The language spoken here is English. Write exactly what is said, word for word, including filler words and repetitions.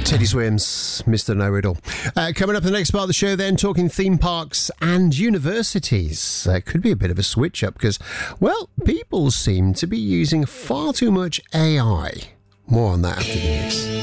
Teddy Swims, Mister Know-It-All. Uh, coming up in the next part of the show then, talking theme parks and universities. Uh, could be a bit of a switch-up because, well, people seem to be using far too much A I. More on that after the news.